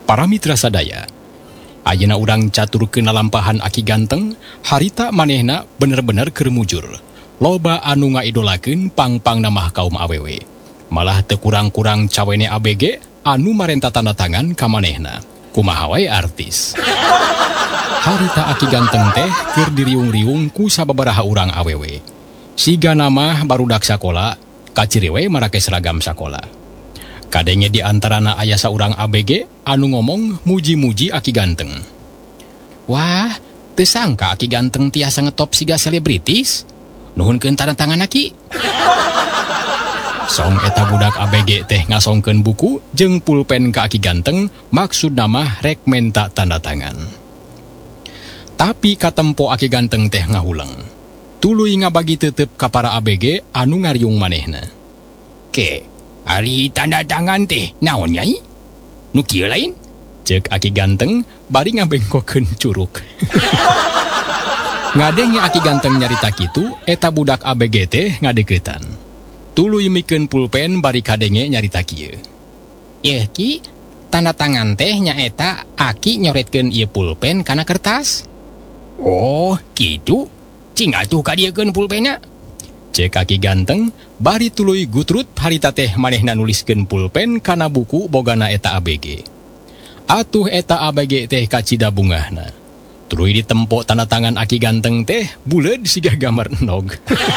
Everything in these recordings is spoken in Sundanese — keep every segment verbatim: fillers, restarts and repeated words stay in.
Para mitra sadaya, ayeuna urang caturkeun lalampahan Aki Ganteng, harita manehna bener-bener keur mujur. Loba anu ngaidolakeun pang-pang namah kaum awewe. Malah teu kurang-kurang cawene A B G anu marenta tanda tangan ka manehna. Kumaha wae artis. Harita Aki Ganteng teh keur diriung-riung ku sababaraha urang awewe. Siga nama barudak sakola, kaciri we marake seragam sakola. Kadenge di antarana aya saurang A B G anu ngomong muji-muji Aki Ganteng. Wah, teu sangka Aki Ganteng tiasa ngetop siga selebritis. Nuhunkeun tanda tangan Aki. Song eta budak A B G teh ngasongkeun buku jeung pulpen ka Aki Ganteng, maksud nama rek menta tanda tangan. Tapi katempo Aki Ganteng teh ngahuleng. Tuluy ngabagi teuteup ka para A B G anu ngariung manehna. Ke, ari tanda tangan teh naon nyai? Nu kieu lain? Ceuk Aki Ganteng bari ngabengkokeun curug. Ngadenge Aki Ganteng nyarita kitu, eta budak A B G teh ngadeuketan. Tuluy mikeun pulpen bari kadenge nyarita kieu. Yeuh Ki, tanda tangan teh nyaeta Aki nyoretkeun ieu pulpen kana kertas. Oh, kitu. Cing atuh kadiekeun pulpenna. Cek Aki Ganteng bari tuluy gutrut harita teh manehna nuliskeun pulpen kana buku bogana eta A B G. Atuh eta A B G teh kacida bungahna. Tuluy ditempo tanda tangan Aki Ganteng teh buleud siga gambar enog.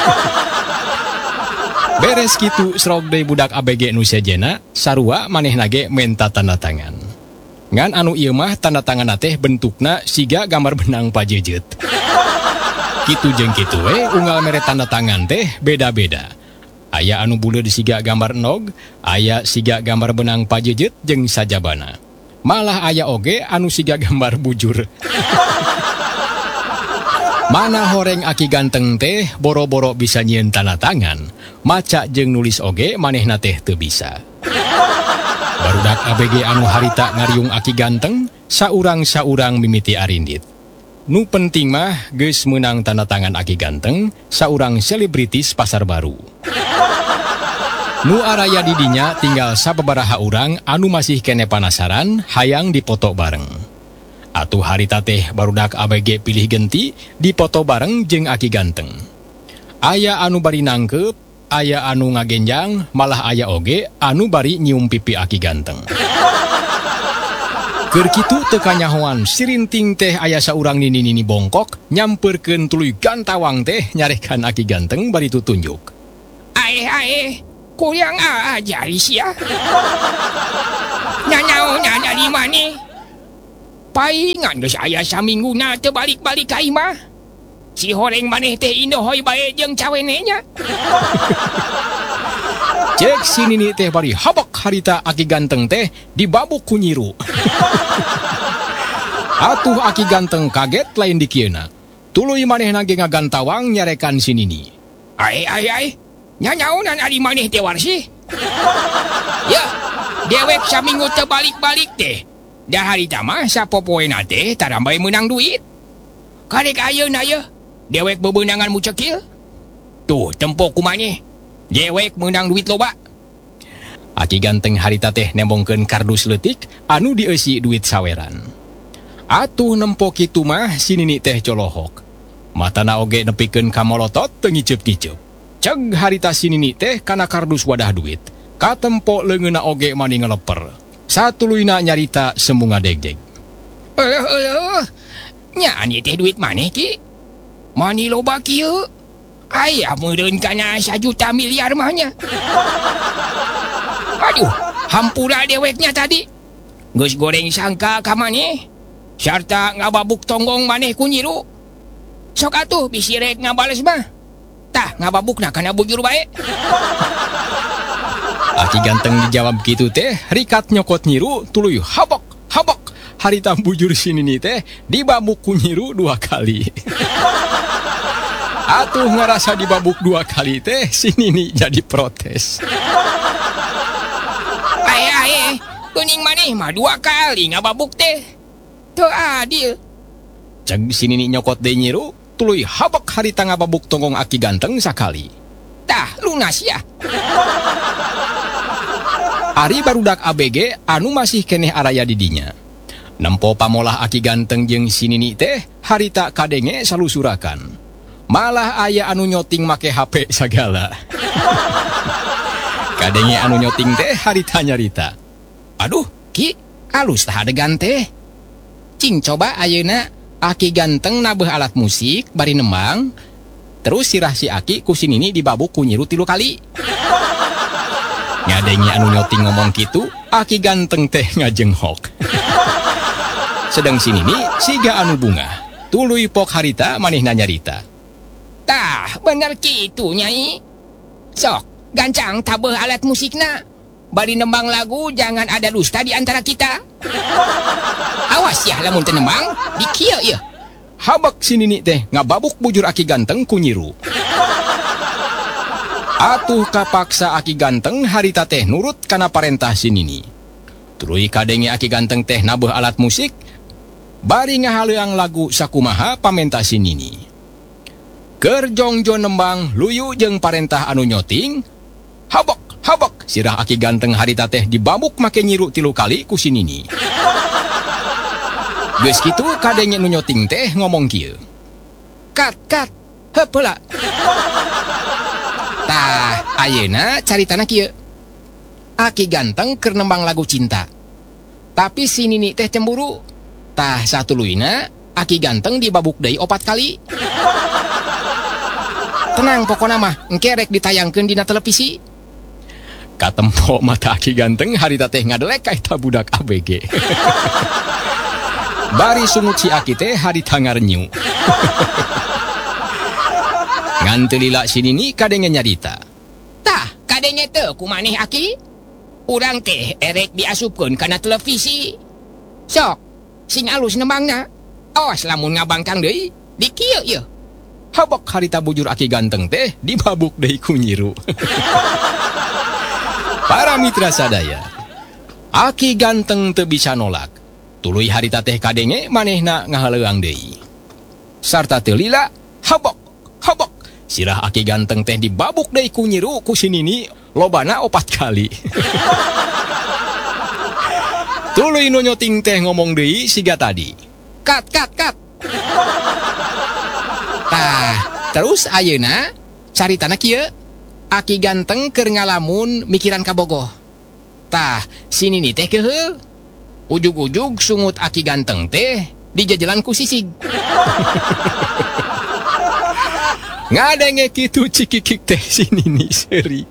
Beres kitu srog deui budak A B G nu sejena, sarua manehna ge menta tanda tangan. Ngan anu ieu mah tanda tanganna teh bentukna siga gambar benang pajejeut. Kitu jeung kitu we unggal mere tanda tangan teh beda-beda. Aya anu buleud siga gambar enog, aya siga gambar benang pajejeut jeung sajabana. Malah aya oge anu siga gambar bujur. Mana horeng Aki Ganteng teh boro-boro bisa nyieun tanda tangan, maca jeung nulis oge manehna teh teu bisa. Barudak A B G anu harita ngariung Aki Ganteng, saurang-saurang mimiti arindit. Nu penting mah geus meunang tanda tangan Aki Ganteng, saurang selebritis pasar baru. Nu araya di dinya tinggal sababaraha urang anu masih kene panasaran hayang dipoto bareng. Atuh harita teh barudak A B G pilih genti dipoto bareng jeung Aki Ganteng. Aya anu bari nangkep, aya anu ngagenjang, malah aya oge anu bari nyium pipi Aki Ganteng. Keur kitu teu kanyahoan sirinting teh aya saurang nini-nini bongkok nyamperkeun tuluy gantawang teh nyarekan Aki Ganteng bari tutunjuk. Aeh aeh, kurang ajari sia. Nyanaonna dari maneh? Paingan geus aya samingguna teu balik-balik ka imah. Si horeng maneh teh indohoy bae jeung cawenenya. Cek si nini teh bari habak harita Aki Ganteng teh dibabuk ku nyiru. Atuh Aki Ganteng kaget lain dikieuna. Tuluy manehna ge ngagantawang nyarekan si nini. Ae ae ae, nyanyaonan ari maneh teh warsi? Ya, dewek saminggu teu balik-balik teh. Da harita mah sapopoena teh tarambay meunang duit. Karek ayeuna ye, dewek bebeunangan mucekil. Tuh, tempo ku maneh. Dewek menang duit loba. Aki Ganteng harita teh nembongkeun kardus leutik anu dieusi duit saweran. Atuh nempo kitu mah si nini teh colohok. Matana oge nepikeun ka molotot teu ngiceup-ngiceup. Ceg harita si nini teh kana kardus wadah duit. Katempo leungeunna oge mani ngeleper. Satuluyna nyarita semunga deg-deg. Eueuh eueuh. Nya ani teh duit maneh Ki? Mani loba kieu? Aya meureun kana sajuta miliar mahnya. Aduh, hampura deweknya tadi. Geus goreng sangka ka maneh. Sarta ngababuk tonggong maneh ku nyiru. Sok atuh bisi rek ngabales mah. Tah ngababukna kana bujur bae. Aki Ganteng dijawab kitu teh rikat nyokot nyiru tuluy habok habok. Harita bujur si nini teh dibabuk ku nyiru dua kali. Atuh ngerasa dibabuk dua kali teh si nini jadi protes. Ae ae, kuning maneh mah dua kali ngababuk teh. Teu adil. Ceg si nini nyokot deui nyiru, tuluy habak harita ngababuk tonggong Aki Ganteng sakali. Tah lunas ya. Ari barudak A B G anu masih keneh araya didinya. Nempo pamolah aki ganteng jeung si Nini teh harita kadenge salusurakan. Malah aya anu nyoting make H P sagala. Kadenge anu nyoting teh harita nyarita. Aduh, Ki, alus tah adegan teh. Cing coba ayeuna aki ganteng nabeh alat musik bari nembang. Terus sirah si Aki ku si Nini dibabuk ku nyiru tilu kali. Ngadenge anu nyoting ngomong kitu, aki ganteng teh ngajenghok. Sedang si Nini siga anu bunga. Tuluy pok harita manehna nyarita. Tah, bener kitu Nyai. Sok, gancang tabeh alat musikna. Bari nembang lagu jangan ada dusta di antara kita. Awas ya lamun teu nembang, dikieu ieu. Habak si Nini teh ngababuk bujur aki ganteng ku nyiru. Atuh kapaksa aki ganteng harita teh nurut kana parentah si Nini. Tuluy kadenge aki ganteng teh nabeh alat musik. Bari ngahaleuang lagu sakumaha pamenta si Nini. Keur jongjo nembang luyu jeung parentah anu nyoting. Habak, habak, sirah aki ganteng harita teh dibabuk make nyiru tilu kali ku si Nini. Geus kitu kadenge nu nyoting teh ngomong kieu. Kat, kat, heula. Tah, ayeuna caritana kieu. Aki ganteng keur nembang lagu cinta. Tapi si Nini teh cemburu. Tah satuluyna aki ganteng dibabuk deui opat kali. Tenang pokona mah, engke rek ditayangkeun dina televisi. Katempo mata aki ganteng harita teh ngadelek ka eta budak A B G. Bari sungut si Aki teh harita ngarenyu. Ngan teu lila si Nini kadenge nyarita. Tah, kadenge teu kumaneh Aki? Urang teh erek diasupkeun kana televisi. Sok, sing alus nembangna. Awas lamun ngabangkang deui, dikieu ieu. Habak harita bujur aki ganteng teh dibabuk deui ku nyiru. Para mitra sadaya, aki ganteng teu bisa nolak. Tuluy harita teh kadenge manehna ngahaleuang deui. Sarta teu lila, habak, habak. Sirah aki ganteng teh dibabuk deui ku nyiru ku si Nini lobana opat kali. Tuluy nu nyoting teh ngomong deui siga tadi. Kat, kat, kat. Tah, terus ayeuna caritana kieu. Aki ganteng keur ngalamun mikiran kabogoh. Tah, si Nini teh keheul. Ujug-ujug sungut aki ganteng teh dijajalan ku sisig. Ngadenge kitu cikikik teh si Nini seuri.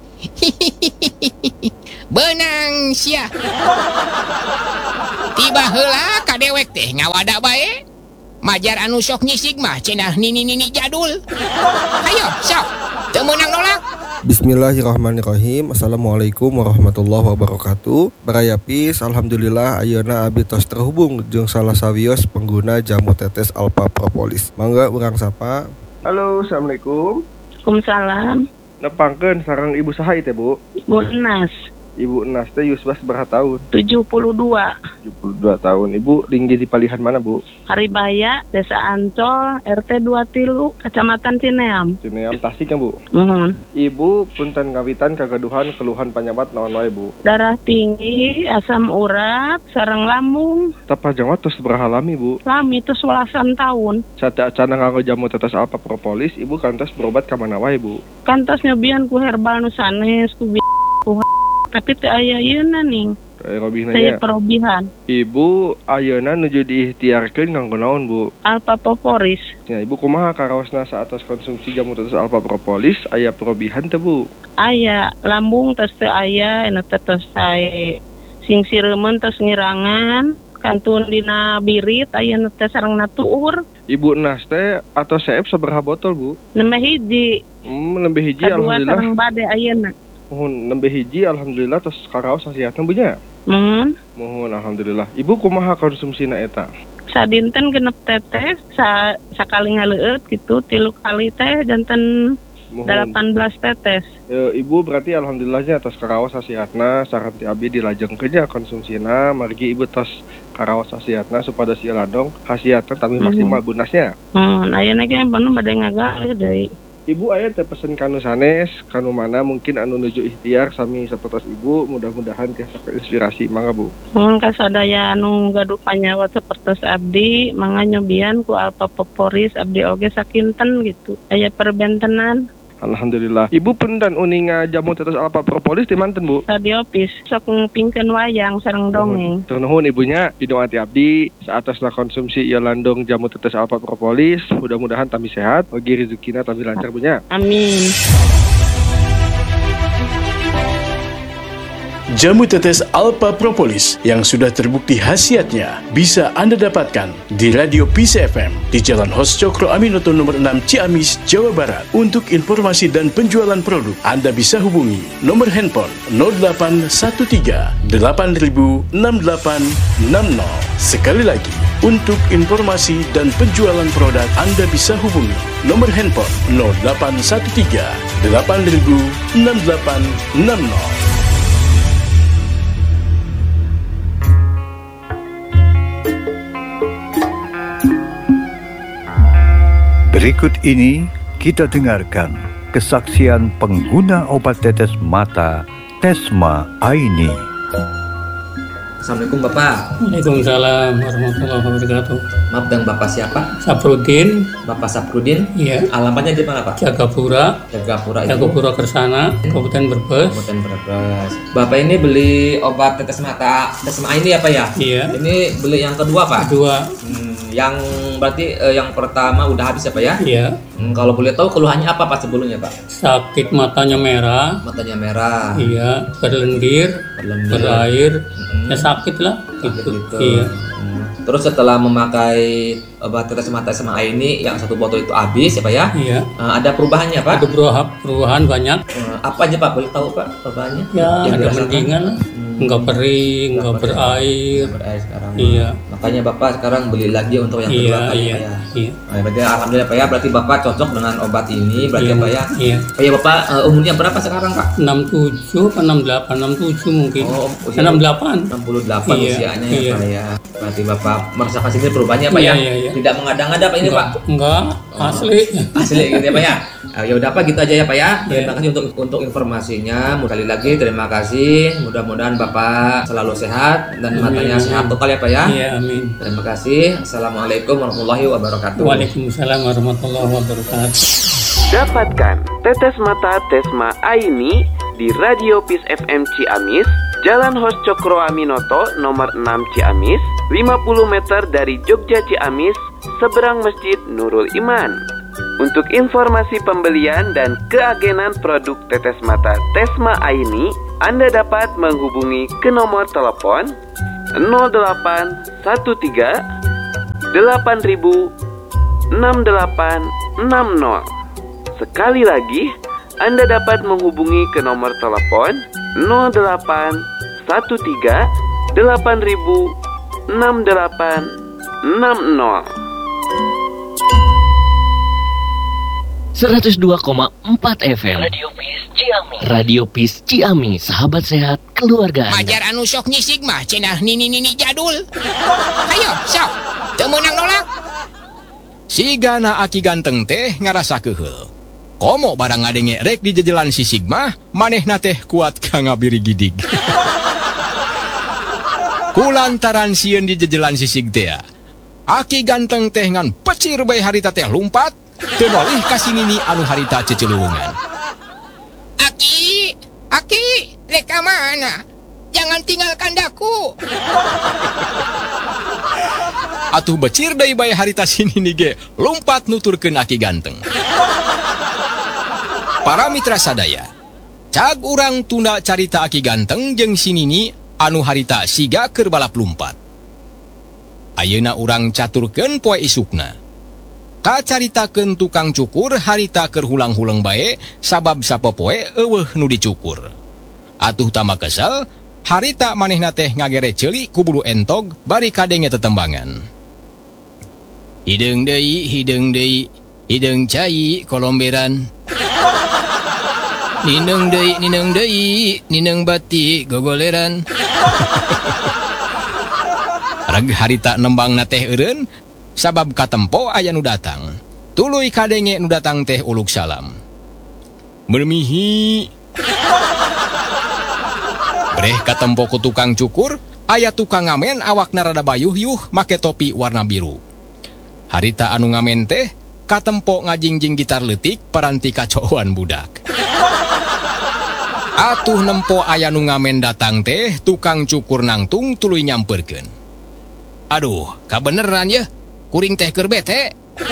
Benang sia. Tiba heula ka dewek teh ngawada bae. Majar anu sok nyisig mah cenah nini-nini jadul. Ayo, sok. Teu meunang nolak. Bismillahirrahmanirrahim. Assalamualaikum warahmatullahi wabarakatuh. Barayapis, alhamdulillah ayeuna abdi tos terhubung jeung salah sawios pengguna jamu tetes Alpha Propolis. Mangga urang sapa. Halo, assalamualaikum. Waalaikumsalam. Nepangkeun sareng ibu saha teh, Bu? Bu Enas. Ibu Enas teh yusbah sabaraha tahun? tujuh puluh dua. tujuh puluh dua tahun. Ibu tinggi di palihan mana, Bu? Haribaya, Desa Ancol, R T dua tilu, Kecamatan Cineam. Cineam Tasik kan, Bu? Mohon. Ibu punten ngawitan kagaduhan keluhan penyebab naon wae, Bu? Darah tinggi, asam urat, sareng lambung. Tapajang tos sabaraha lami, Bu? Lami itu sewelasan tahun. Sate acana nganggo jamu tetes Alpha Propolis, Ibu kantos berobat ka mana wae, Bu? Kantos nyobian ku herbal nu sanes, ku bi- ku tapi teu aya yeuna ning. Eh, robihna Saya nya. perobihan. Ibu ayeuna nuju diikhtiarkeun nganggo naon, Bu? Alpha Propolis. Ya, Ibu kumaha karaosna saatos konsumsi jamu tetes Alpha Propolis aya perobihan teh, Bu? Aya lambung tos teu aya, anu teh tos sae. Sing sireumeun tos ngirangan, kantun dina birit aya nu teh sareng natuur. Ibu Enas teh atau seep sabaraha botol, Bu? Nembe hiji. Hmm, nembe hiji Kadua alhamdulillah. sareng bade ayeuna. Mohon nembe hiji alhamdulillah tos karaos hasiatna Bu nya. Mohon. Mohon alhamdulillah. Ibu kumaha konsumsina eta? Sadinten genep tetes, sa sakali ngaleueut gitu, tilu kali teh janten Mohon. delapan belas tetes. E, Ibu berarti alhamdulillahnya tos karaos hasiatna saran ti abdi dilajengkeun nya konsumsina, margi Ibu tos karaos hasiatna supados ieu ladong hasiatna tapi maksimal bunasnya. Hmm, ayeuna ge bener bade ngagalih deui. Ibu aya teh pesen kanu sanes, kanu mana mungkin anu nuju ikhtiar sami sapertos ibu, mudah-mudahan tiasa inspirasi. Mangga Bu. Mun kasadaya anu gaduh panyawa sapertos abdi, mangga nyobian ku Alpa Propolis abdi oge sakinten gitu. Aya perbentenan. Alhamdulillah. Ibu pun dan uninga jamu tetes Alpa Propolis di manten Bu? Tadi opis sok ngpingkeun wayang sareng dongeng. Tur nuhun ibunya, pidung ati abdi saatasna konsumsi ieu landung jamu tetes Alpa Propolis, mudah-mudahan tambi sehat, ogi rezekina tambi lancar bunya. Amin. Jamu tetes Alpa Propolis yang sudah terbukti khasiatnya bisa Anda dapatkan di Radio Peace F M di Jalan Hos Cokro Aminoto nomor enam Ciamis, Jawa Barat. Untuk informasi dan penjualan produk, Anda bisa hubungi nomor handphone nol delapan satu tiga delapan nol enam delapan enam nol. Sekali lagi, untuk informasi dan penjualan produk, Anda bisa hubungi nomor handphone nol delapan satu tiga delapan nol enam delapan enam nol. Berikut ini kita dengarkan kesaksian pengguna obat tetes mata Tesma Aini. Assalamualaikum Bapak. Waalaikumsalam warahmatullahi wabarakatuh. Maaf, dengan Bapak siapa? Saprudin. Bapak Saprudin? Iya. Alamatnya di mana Pak? Jagapura. Jagapura itu? Jagapura Kersana, Kabupaten Brebes. Kabupaten Brebes. Bapak ini beli obat tetes mata Tesma Aini ya Pak ya? Iya. Ini beli yang kedua Pak? Kedua. Hmm, yang berarti eh, yang pertama udah habis ya Pak ya? Iya. Hmm, kalau boleh tahu keluhannya apa Pak sebelumnya Pak? Sakit matanya merah. Matanya merah. Iya. Berlendir. Berlendir. Berair. Hmm. Ya sakit lah. Gitu. Gitu. gitu. Iya. Hmm. Terus setelah memakai obat tetes mata Tesma Aini yang satu botol itu habis ya Pak ya? Iya. Uh, ada perubahannya Pak? Ada perubahan, perubahan banyak. Uh, apa aja Pak? Boleh tahu Pak perubahannya? Ya, Yang ada dirasakan? mendingan lah. Hmm. Enggak kering, enggak Nggak berair. Nggak berair sekarang. Iya. Makanya Bapak sekarang beli lagi untuk yang Iya, kedua kali iya, Pak ya? iya. Nah, berarti alhamdulillah Pak ya, berarti Bapak cocok dengan obat ini berarti Iya, ya Pak ya? iya. Oh ya Bapak, uh, umurnya berapa sekarang Pak? enam puluh tujuh atau enam puluh delapan, enam puluh tujuh mungkin. Oh, usia- enam puluh delapan. enam puluh delapan Iya, usianya ya iya. Pak ya. Berarti Bapak merasakan sendiri perubahannya Pak Iya, ya? iya, iya. Tidak mengada-ngada Pak ini Enggak, Pak? enggak, asli. Asli gitu ya Pak ya. Uh, ya udah Pak, gitu aja ya Pak ya. Terima Iya. kasih untuk untuk informasinya. Sekali lagi terima kasih. Mudah-mudahan Bapak selalu sehat dan Amin, matanya amin. sehat total ya Pak ya. Iya, amin. Terima kasih. Assalamualaikum warahmatullahi wabarakatuh. Waalaikumsalam warahmatullahi wabarakatuh. Dapatkan tetes mata Tesma Aini di Radio Peace F M Ciamis, Jalan Hos Cokro Aminoto nomor enam Ciamis, lima puluh meter dari Jogja Ciamis, seberang Masjid Nurul Iman. Untuk informasi pembelian dan keagenan produk tetes mata Tesma Aini, Anda dapat menghubungi ke nomor telepon nol delapan satu tiga delapan nol enam delapan enam nol. Sekali lagi, Anda dapat menghubungi ke nomor telepon nol delapan satu tiga delapan nol enam delapan enam nol. seratus dua koma empat F M Radio Peace Ciamis. Radio Peace Ciamis, sahabat sehat keluarga Anda. Majar anu sok nyisig mah cenah nini-nini jadul. Ayo, sok. Teu meunang nolak. Sigana aki ganteng teh ngarasa keheul. Komo barang ngadenge rek di jejelan sisig mah manehna teh kuat ka ngabiri gidig. Kulantaran sieun di jejelan sisig teh. Aki ganteng teh ngan pecir bae harita teh lumpat teu nolih ka sinini anu harita ceceuleuweungan. Aki, Aki, rek ka mana? Jangan tinggalkan daku. Atuh becir deui bae harita sinini ge lumpat nuturkeun Aki ganteng. Para mitra sadaya, cag urang tunda carita Aki ganteng jeung sinini anu harita siga keur balap lumpat. Ayeuna urang caturkeun poe isukna. Kacaritakeun tukang cukur harita keur hulang-hulang bae sabab sapopoe eueuh nu dicukur. Atuh tama kesel, harita manehna teh ngagere ceuli ku bulu entog bari kadenge tetembangan. Hideung deui, hideung deui, hideung cai kolomberan. Nineng deui, nineng deui, nineng bati gogoleran. Reg harita nembangna teh eureun sabab katempo aya nu datang. Tuluy kadenge nu datang teh uluk salam. Mermihi. Breh katempo ku tukang cukur, aya tukang ngamen awakna rada bayuh-yuh make topi warna biru. Harita anu ngamen teh katempo ngajingjing gitar leutik paranti kacoan budak. Atuh nempo aya nu ngamen datang teh tukang cukur nangtung tuluy nyamperkeun. Aduh, kabeneran ya, kuring teh keur bete.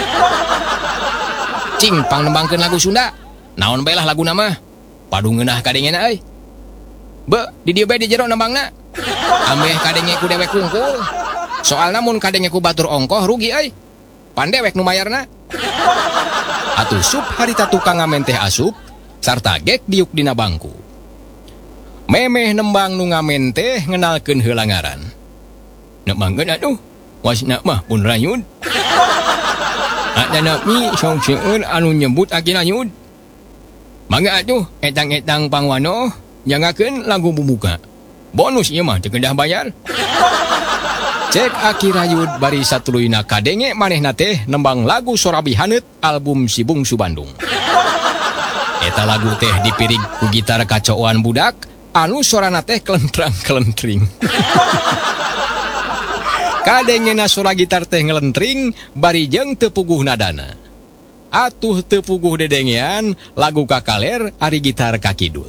Cing pang nembangkeun lagu Sunda. Naon bae lah lagu nama? Padu ngeunah kadengena euy. Be, di dieu bae di jero nembangna. Ambeh kadenge ku dewek kungkul. Soalna mun kadenge ku batur ongkoh rugi euy. Pandewek nu mayarna. Atuh sup harita tukang ngamen teh asup sarta gek diuk dina bangku. Memeh nembang nu ngamen teh ngenalkeun heula ngaran. Nembangkeun atuh, wasna mah pun rayud. Adana mi song seueur anu nyebut akina nyud. Mangga atuh etang-etang pangwano nyangakeun lagu bubuka. Bonus ieu mah teu kedah bayar. Cek Aki Rayud bari satuluyna kadenge manehna teh nembang lagu Sorabi Haneut album Si Bungsu Bandung. Eta lagu teh dipirig ku gitar kacoan budak anu sorana teh kelentrang-kelentring. Kadengena sora gitar teh ngelentring bari jeung teu puguh nadana. Atuh teu puguh dedengean lagu kakaler ari gitar kakidul.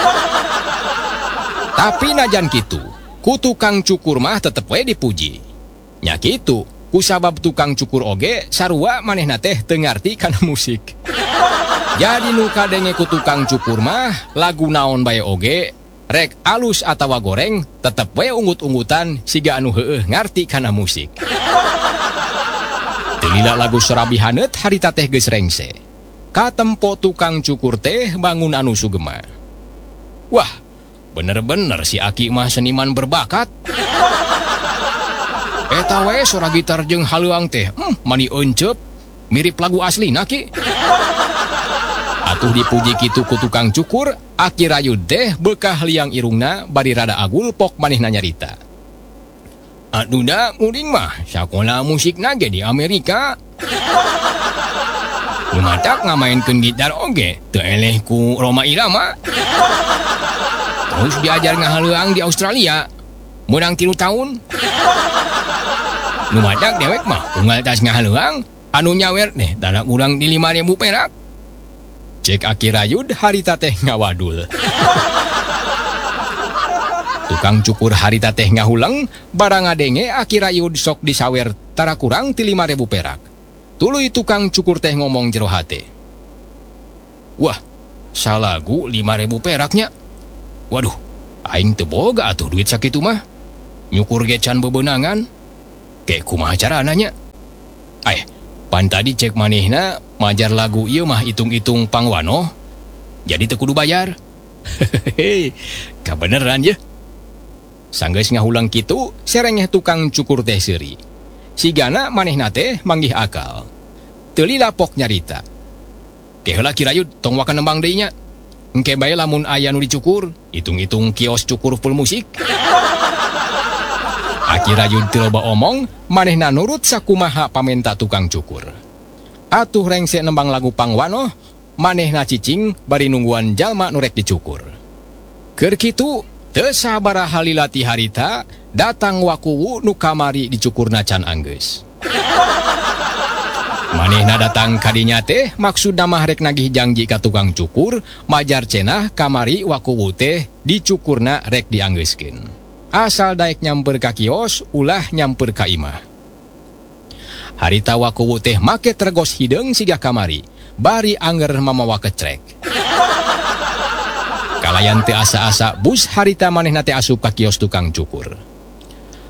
Tapi najan kitu, ku tukang cukur mah tetep we dipuji. Nya kitu, ku sabab tukang cukur oge sarua manehna teh teu ngarti kana musik. Jadi nu kadenge ku tukang cukur mah lagu naon bae oge rek alus atawa goreng tetep we unggut-unggutan siga anu heueuh ngarti kana musik. Teu lila lagu Sorabi Haneut harita teh geus rengse. Katempo tukang cukur teh bangun anu sugema. Wah, bener-bener si Aki mah seniman berbakat. Eta we sora gitar jeung haleuang teh, hmm, mani eunceup, mirip lagu asli Ki. Atuh dipuji kitu ku tukang cukur, Aki Rayud teh bekah liang irungna bari rada agul pok manehna nyarita. Aduh da muring mah sakola musikna ge di Amerika. Lumatak ngamainkeun gitar oge, teu eleh ku Roma Irama. Terus diajar ngahaleuang di Australia, menang tilu tahun. Lumatak dewek mah unggal tas ngahaleuang, anu nyawer deh tanda kurang di lima ribu perak. Cek Aki Rayud harita teh ngawadul. Tukang cukur harita teh ngahuleng, barang ngadenge Aki Rayud sok disawer tara kurang ti lima ribu perak. Tuluy tukang cukur teh ngomong jero hate. Wah, salagu lima ribu peraknya. Waduh, aing teu boga atuh duit sakitu mah. Nyukur ge can bebeunangan. Kayak kumaha carana nya? Aya, pan tadi cek manehna majar lagu ieu mah hitung-hitung pangwano. Jadi teu kudu bayar. Hehehe, kabeneran ya. Sanggeus ngahulang kitu, serengeh tukang cukur teh seuri. Sigana manehna teh manggih akal. Teu lila pok nyarita. Teh heula Ki Rayud tong wakan nembang deui nya. Engke bae lamun aya nu dicukur, hitung-hitung kios cukur full musik. Aki Rayud teu loba omong, manehna nurut sakumaha pamenta tukang cukur. Atuh rengse nembang lagu pangwano, manehna cicing bari nungguan jalma nu rek dicukur. Keur kitu, teu sabaraha lila ti harita, datang wakuwu nu kamari dicukurna can anggeus. Manehna datang kadinya teh maksudna mah rek nagih janji ka tukang cukur, majar cenah kamari wakuwu teh dicukurna rek dianggeuskeun. Asal daek nyamper ka kios, ulah nyamper ka imah. Harita wakuwu teh make tergos hideung siga kamari, bari anger mamawa kecrek. Kalayan teh asa-asa bus harita manehna teh asup ka kios tukang cukur.